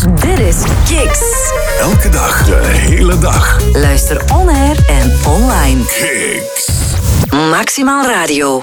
Dit is Kicks. Elke dag, de hele dag. Luister on-air en online. Kicks. Maximaal Radio.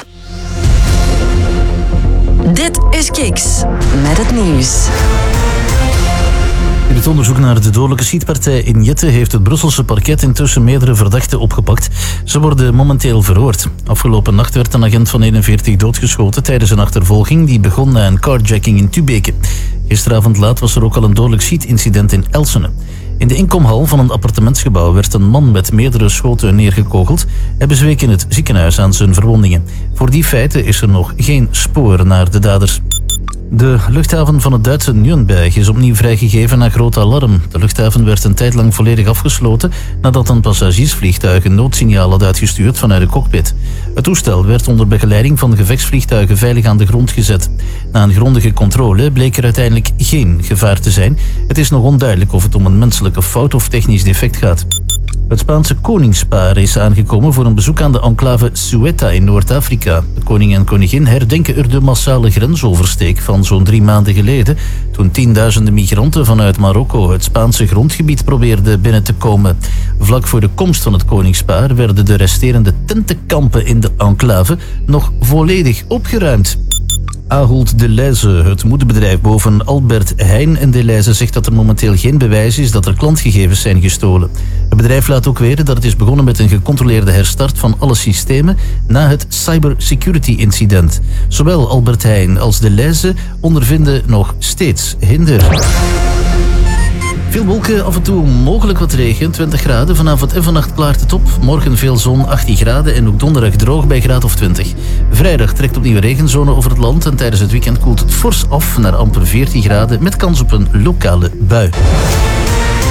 Dit is Kicks. Met het nieuws. In het onderzoek naar de dodelijke schietpartij in Jette heeft het Brusselse parket intussen meerdere verdachten opgepakt. Ze worden momenteel verhoord. Afgelopen nacht werd een agent van 41 doodgeschoten tijdens een achtervolging die begon na een carjacking in Tubeke. Gisteravond laat was er ook al een dodelijk schietincident in Elsene. In de inkomhal van een appartementsgebouw werd een man met meerdere schoten neergekogeld. Hij bezweek in het ziekenhuis aan zijn verwondingen. Voor die feiten is er nog geen spoor naar de daders. De luchthaven van het Duitse Nürnberg is opnieuw vrijgegeven na groot alarm. De luchthaven werd een tijd lang volledig afgesloten nadat een passagiersvliegtuig een noodsignaal had uitgestuurd vanuit de cockpit. Het toestel werd onder begeleiding van gevechtsvliegtuigen veilig aan de grond gezet. Na een grondige controle bleek er uiteindelijk geen gevaar te zijn. Het is nog onduidelijk of het om een menselijke fout of technisch defect gaat. Het Spaanse koningspaar is aangekomen voor een bezoek aan de enclave Ceuta in Noord-Afrika. De koning en koningin herdenken er de massale grensoversteek van zo'n 3 maanden geleden, toen tienduizenden migranten vanuit Marokko het Spaanse grondgebied probeerden binnen te komen. Vlak voor de komst van het koningspaar werden de resterende tentenkampen in de enclave nog volledig opgeruimd. Ahold Delhaize, het moederbedrijf boven Albert Heijn en Delhaize, zegt dat er momenteel geen bewijs is dat er klantgegevens zijn gestolen. Het bedrijf laat ook weten dat het is begonnen met een gecontroleerde herstart van alle systemen na het cybersecurity incident. Zowel Albert Heijn als Delhaize ondervinden nog steeds hinder. Veel wolken, af en toe mogelijk wat regen, 20 graden. Vanavond en vannacht klaart het op. Morgen veel zon, 18 graden en ook donderdag droog bij graad of 20. Vrijdag trekt opnieuw regenzone over het land en tijdens het weekend koelt het fors af naar amper 14 graden met kans op een lokale bui.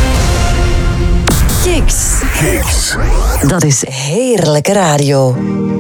Kicks. Kicks. Dat is heerlijke radio.